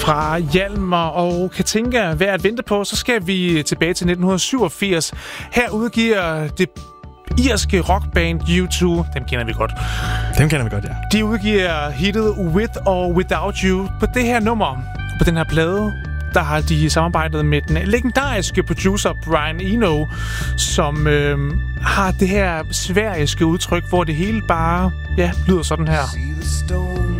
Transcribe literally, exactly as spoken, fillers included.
Fra Hjalmar og Katinka værd at vente på, så skal vi tilbage til nitten syvogfirs. Her udgiver det irske rockband U to, dem kender vi godt. Dem kender vi godt, ja. De udgiver hittet With or Without You. På det her nummer, på den her plade, der har de samarbejdet med den legendariske producer Brian Eno, som øh, har det her sværiske udtryk, hvor det hele bare ja, lyder sådan her.